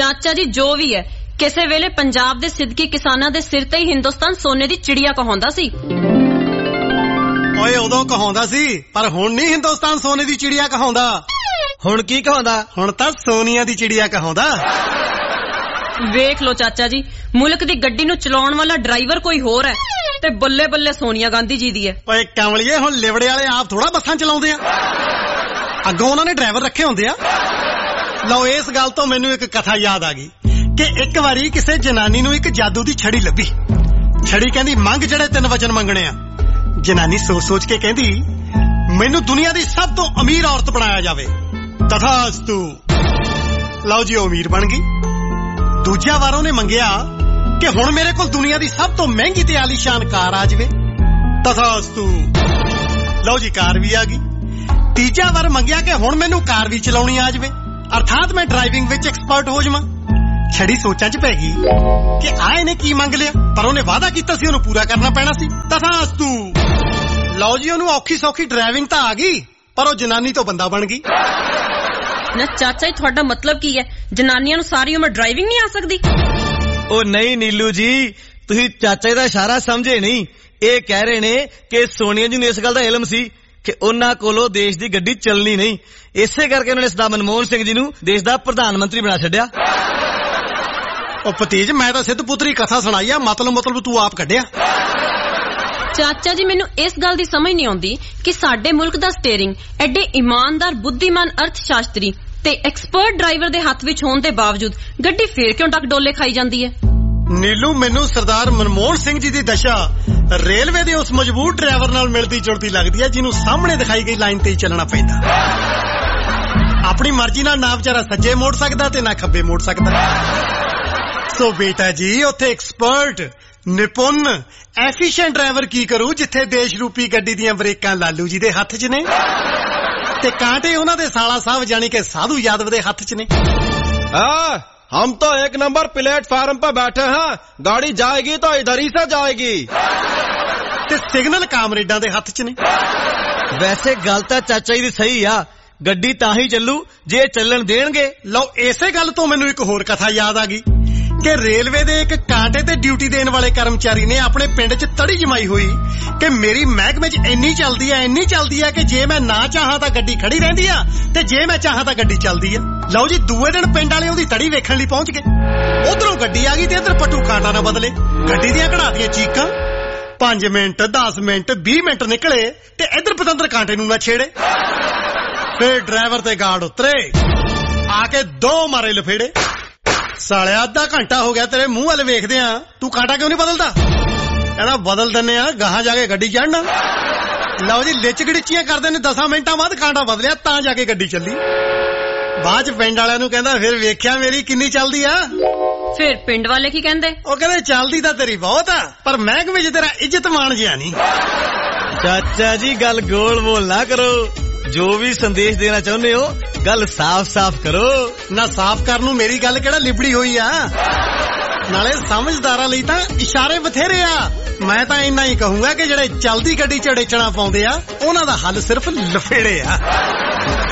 ਚਾਚਾ ਜੀ ਜੋ ਵੀ ਹੈ, ਕਿਸੇ ਵੇਲੇ ਪੰਜਾਬ ਦੇ ਸਿੱਧਕੀ ਕਿਸਾਨਾਂ ਦੇ ਸਿਰ ਤੇ ਹੀ ਹਿੰਦੁਸਤਾਨ ਸੋਨੇ ਦੀ ਚਿੜੀਆ ਕਹਾਉਂਦਾ ਸੀ। ਓਏ ਉਦੋਂ ਕਹਾਉਂਦਾ ਸੀ, ਪਰ ਹੁਣ ਨਹੀਂ ਹਿੰਦੁਸਤਾਨ ਸੋਨੇ ਦੀ ਚਿੜੀਆ ਕਹਾਉਂਦਾ। ਹੁਣ ਕੀ ਕਹਾਉਂਦਾ? ਹੁਣ ਤਾਂ ਸੋਨੀਆ ਦੀ ਚਿੜੀਆ ਕਹਾਉਂਦਾ। ਵੇਖ ਲੋ ਚਾਚਾ ਜੀ, ਮੁਲਕ ਦੀ ਗੱਡੀ ਨੂੰ ਚਲਾਉਣ ਵਾਲਾ ਡਰਾਈਵਰ ਕੋਈ ਹੋਰ ਹੈ ਤੇ ਬੱਲੇ ਬੱਲੇ ਸੋਨੀਆ ਗਾਂਧੀ ਜੀ ਦੀ ਹੈ। ਓਏ ਕਮਲੀਏ, ਹੁਣ ਲਿਵੜੇ ਵਾਲੇ ਆਪ ਥੋੜਾ ਬੱਸਾਂ ਚਲਾਉਂਦੇ ਆ, ਅੱਗੋਂ ਉਹਨਾਂ ਨੇ ਡਰਾਈਵਰ ਰੱਖੇ ਹੁੰਦੇ ਆ। ਲਓ, ਇਸ ਗੱਲ ਤੋਂ ਮੈਨੂੰ ਇੱਕ ਕਥਾ ਯਾਦ ਆ ਗਈ ਕਿ ਇੱਕ ਵਾਰੀ ਕਿਸੇ ਜਨਾਨੀ ਨੂੰ ਇੱਕ ਜਾਦੂ ਦੀ ਛੜੀ ਲੱਭੀ। ਛੜੀ ਕਹਿੰਦੀ ਮੰਗ ਜਿਹੜੇ 3 ਵਚਨ ਮੰਗਣੇ ਆ। ਜਨਾਨੀ ਸੋਚ ਕੇ ਕਹਿੰਦੀ ਮੈਨੂੰ ਦੁਨੀਆ ਦੀ ਸਭ ਤੋਂ ਅਮੀਰ ਔਰਤ ਬਣਾਇਆ ਜਾਵੇ। ਤਥਾਸਤੂ। ਲਓ ਜੀ, ਉਹ ਅਮੀਰ ਬਣ ਗਈ। ਦੂਜਾ ਵਾਰ ਉਹਨੇ ਮੰਗਿਆ ਕਿ ਹੁਣ ਮੇਰੇ ਕੋਲ ਦੁਨੀਆ ਦੀ ਸਭ ਤੋਂ ਮਹਿੰਗੀ ਤੇ ਆਲੀਸ਼ਾਨ ਕਾਰ ਆ ਜਾਵੇ। ਤਥਾਸਤੂ। ਲਓ ਜੀ, ਕਾਰ ਵੀ ਆ ਗਈ। ਤੀਜਾ ਵਾਰ ਮੰਗਿਆ ਕਿ ਹੁਣ ਮੈਨੂੰ ਕਾਰ ਵੀ ਚਲਾਉਣੀ ਆ ਜਾਵੇ, ਅਰਥਾਤ ਮੈਂ ਡਰਾਈਵਿੰਗ ਵਿੱਚ ਐਕਸਪਰਟ ਹੋ ਜਾਵਾਂ। ਛੜੀ ਸੋਚਾਂ 'ਚ ਪੈ ਗਈ ਕਿ ਇਹਨੇ ਕੀ ਮੰਗ ਲਿਆ, ਪਰ ਉਹਨੇ ਵਾਅਦਾ ਕੀਤਾ ਸੀ ਉਹਨੂੰ ਪੂਰਾ ਕਰਨਾ ਪੈਣਾ ਸੀ। ਤਥਾਸਤੂ। ਲਓ ਜੀ, ਉਹਨੂੰ ਔਖੀ ਸੌਖੀ ਡਰਾਈਵਿੰਗ ਤਾਂ ਆ ਗਈ, ਪਰ ਉਹ ਜਨਾਨੀ ਤੋਂ ਬੰਦਾ ਬਣ ਗਈ। ਨਾ ਚਾਚਾ ਜੀ, ਤੁਹਾਡਾ ਮਤਲਬ ਕੀ ਹੈ? ਜਨਾਨੀਆਂ ਨੂੰ ਸਾਰੀ ਉਮਰ ਡਰਾਈਵਿੰਗ ਨਹੀਂ ਆ ਸਕਦੀ? ਉਹ ਨਹੀਂ ਨੀਲੂ ਜੀ, ਤੁਸੀਂ ਚਾਚਾ ਜੀ ਦਾ ਇਸ਼ਾਰਾ ਸਮਝੇ ਨਹੀਂ। ਇਹ ਕਹਿ ਰਹੇ ਨੇ ਕਿ ਸੋਨੀਆ ਜੀ ਨੂੰ ਇਸ ਗੱਲ ਦਾ ਇਲਮ ਸੀ ਕਿ ਉਹਨਾਂ ਕੋਲੋਂ ਦੇਸ਼ ਦੀ ਗੱਡੀ ਚੱਲਣੀ ਨਹੀਂ, ਇਸੇ ਕਰਕੇ ਉਹਨਾਂ ਨੇ ਸਰਦਾਰ ਮਨਮੋਹਨ ਸਿੰਘ ਜੀ ਨੂੰ ਦੇਸ਼ ਦਾ ਪ੍ਰਧਾਨ ਮੰਤਰੀ ਬਣਾ ਛੱਡਿਆ। ਉਹ ਭਤੀਜ, ਮੈਂ ਤਾਂ ਸਿੱਧ ਪੁੱਤਰੀ ਕਥਾ ਸੁਣਾਈ ਆ, ਮਤਲਬ ਤੂੰ ਆਪ ਕੱਢਿਆ। ਚਾਚਾ ਜੀ, ਮੈਨੂੰ ਇਸ ਗੱਲ ਦੀ ਸਮਝ ਨਹੀਂ ਆਉਂਦੀ ਕਿ ਸਾਡੇ ਮੁਲਕ ਦਾ ਸਟੀਅਰਿੰਗ ਐਡੇ ਇਮਾਨਦਾਰ, ਬੁੱਧੀਮਾਨ ਅਰਥ ਸ਼ਾਸਤਰੀ ਤੇ ਐਕਸਪਰਟ ਡਰਾਈਵਰ ਦੇ ਹੱਥ ਵਿੱਚ ਹੋਣ ਦੇ ਬਾਵਜੂਦ ਗੱਡੀ ਫੇਰ ਕਿਉਂ ਡੋਲੇ ਖਾਈ ਜਾਂਦੀ ਹੈ? ਨੀਲੂ, ਮੈਨੂੰ ਸਰਦਾਰ ਮਨਮੋਹਨ ਸਿੰਘ ਜੀ ਦੀ ਦਸ਼ਾ ਰੇਲਵੇ ਦੇ ਉਸ ਮਜ਼ਬੂਤ ਡਰਾਈਵਰ ਨਾਲ ਮਿਲਦੀ ਜੁਲਦੀ ਲੱਗਦੀ ਹੈ ਜਿਹਨੂੰ ਸਾਹਮਣੇ ਦਿਖਾਈ ਗਈ ਲਾਈਨ ਤੇ ਹੀ ਚੱਲਣਾ ਪੈਂਦਾ। ਆਪਣੀ ਮਰਜ਼ੀ ਨਾਲ ਨਾ ਵਿਚਾਰਾ ਸੱਜੇ ਮੋੜ ਸਕਦਾ ਤੇ ਨਾ ਖੱਬੇ ਮੋੜ ਸਕਦਾ। ਸੋ ਬੇਟਾ ਜੀ, ਉੱਥੇ ਐਕਸਪਰਟ, ਨਿਪੁੰਨ, ਐਫੀਸ਼ੀਐਂਟ ਡਰਾਈਵਰ ਕੀ ਕਰੂ ਜਿੱਥੇ ਦੇਸ਼ ਰੂਪੀ ਗੱਡੀ ਦੀਆਂ ਬ੍ਰੇਕਾਂ ਲਾਲੂ ਜੀ ਦੇ ਹੱਥ 'ਚ ਨੇ ਤੇ ਕਾਂਟੇ ਉਹਨਾਂ ਦੇ ਸਾਲਾ ਸਾਹਿਬ ਜਾਨੀ ਕਿ ਸਾਧੂ ਯਾਦਵ ਦੇ ਹੱਥ 'ਚ ਨੇ। हम तो 1 नंबर प्लेटफार्म पर बैठे हैं, गाड़ी जाएगी तो इधर ही से जाएगी। ਤੇ ਸਿਗਨਲ ਕਾਮਰੇਡਾਂ ਦੇ ਹੱਥ 'ਚ ਨੇ। ਵੈਸੇ ਗੱਲ ਤਾਂ ਚਾਚਾ ਜੀ ਦੀ ਸਹੀ ਆ, ਗੱਡੀ ਤਾਂ ਹੀ ਚੱਲੂ ਜੇ ਚੱਲਣ ਦੇਣਗੇ। ਲਓ, ਇਸੇ ਗੱਲ ਤੋਂ ਮੈਨੂੰ ਇੱਕ ਹੋਰ ਕਥਾ ਯਾਦ ਆ ਗਈ ਕਿ ਰੇਲਵੇ ਦੇ ਇੱਕ ਕਾਂਟੇ ਤੇ ਡਿਊਟੀ ਦੇਣ ਵਾਲੇ ਕਰਮਚਾਰੀ ਨੇ ਆਪਣੇ ਪਿੰਡ 'ਚ ਤੜੀ ਜਮਾਈ ਹੋਈ ਕਿ ਮੇਰੀ ਮਹਿਕਮੇ 'ਚ ਇੰਨੀ ਚੱਲਦੀ ਹੈ ਕਿ ਜੇ ਮੈਂ ਨਾ ਚਾਹਾਂ ਤਾਂ ਗੱਡੀ ਖੜੀ ਰਹਿੰਦੀ ਆ ਤੇ ਜੇ ਮੈਂ ਚਾਹਾਂ ਤਾਂ ਗੱਡੀ ਚੱਲਦੀ ਆ। ਲਓ ਜੀ, ਦੂਏ ਦਿਨ ਪਿੰਡ ਵਾਲੇ ਉਹਦੀ ਤੜੀ ਵੇਖਣ ਲਈ ਪਹੁੰਚ ਗਏ। ਉਧਰੋਂ ਗੱਡੀ ਆ ਗਈ ਤੇ ਇੱਧਰ ਪੱਟੂ ਕਾਂਟਾ ਨਾ ਬਦਲੇ। ਗੱਡੀ ਦੀਆਂ ਘੜਾਤੀਆਂ ਚੀਕਾਂ। 5 ਮਿੰਟ, 10 ਮਿੰਟ, 20 ਮਿੰਟ ਨਿਕਲੇ ਤੇ ਇੱਧਰ ਪਤੰਦਰ ਕਾਂਟੇ ਨੂੰ ਨਾ ਛੇੜੇ। ਫੇਰ ਡਰਾਈਵਰ ਤੇ ਗਾਰਡ ਉਤਰੇ, ਆ ਕੇ 2 ਮਾਰੇ ਲਫੇੜੇ। ਸਾਲਿਆ, ਅੱਧਾ ਘੰਟਾ ਹੋ ਗਿਆ ਤੇਰੇ ਮੂੰਹ ਵੱਲ ਵੇਖਦੇ ਆ, ਤੂੰ ਕਾਂਟਾ ਕਿਉਂ ਨਹੀਂ ਬਦਲਦਾ? ਕਹਿੰਦਾ ਬਦਲ ਦਿੰਨੇ ਆ, ਗਾਹਾਂ ਜਾ ਕੇ ਗੱਡੀ ਚੜ੍ਹਨਾ। ਲਓ ਜੀ, ਲਿਚ ਗੜੀਚੀਆਂ ਕਰਦੇ ਨੇ। 10 ਮਿੰਟਾਂ ਬਾਅਦ ਕਾਂਟਾ ਬਦਲਿਆ ਤਾਂ ਜਾ ਕੇ ਗੱਡੀ ਚੱਲੀ। ਬਾਅਦ 'ਚ ਪਿੰਡ ਵਾਲਿਆਂ ਨੂੰ ਕਹਿੰਦਾ ਫਿਰ ਵੇਖਿਆ ਮੇਰੀ ਕਿੰਨੀ ਚੱਲਦੀ ਆ? ਫਿਰ ਪਿੰਡ ਵਾਲੇ ਕੀ ਕਹਿੰਦੇ? ਉਹ ਕਹਿੰਦੇ ਚੱਲਦੀ ਤਾਂ ਤੇਰੀ ਬਹੁਤ ਆ, ਪਰ ਮਹਿਕਮੇ 'ਚ ਤੇਰਾ ਇੱਜ਼ਤ ਮਾਣ ਜਿਹਾ ਨਹੀਂ। ਚਾਚਾ ਜੀ, ਗੱਲ ਗੋਲ ਮੋਲ ਨਾ ਕਰੋ। ਜੋ ਵੀ ਸੰਦੇਸ਼ ਦੇਣਾ ਚਾਹੁੰਦੇ ਹੋ ਗੱਲ ਸਾਫ਼ ਕਰੋ ਨਾ। ਸਾਫ਼ ਕਰਨ ਨੂੰ ਮੇਰੀ ਗੱਲ ਕਿਹੜਾ ਲਿਬੜੀ ਹੋਈ ਆ? ਨਾਲੇ ਸਮਝਦਾਰਾਂ ਲਈ ਤਾਂ ਇਸ਼ਾਰੇ ਬਥੇਰੇ ਆ। ਮੈਂ ਤਾਂ ਇੰਨਾ ਹੀ ਕਹੂੰਗਾ ਕਿ ਜਿਹੜੇ ਚਲਦੀ ਗੱਡੀ 'ਚ ੜੇਚਣਾ ਪਾਉਂਦੇ ਆ ਉਹਨਾਂ ਦਾ ਹੱਲ ਸਿਰਫ ਲਫੇੜੇ ਆ।